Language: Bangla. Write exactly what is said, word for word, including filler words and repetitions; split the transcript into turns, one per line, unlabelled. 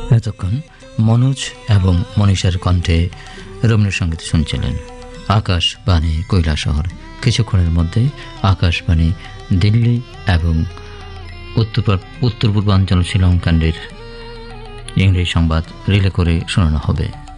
এতক্ষণ মনোজ এবং মনীষার কণ্ঠে রবীন্দ্রসঙ্গীত শুনছিলেন। আকাশবাণী কৈলাসহর। কিছুক্ষণের মধ্যে আকাশবাণী দিল্লি এবং উত্তর উত্তর পূর্বাঞ্চল শ্রীলঙ্কাণ্ডের ইংরেজি সংবাদ রিলে করে শোনানো হবে।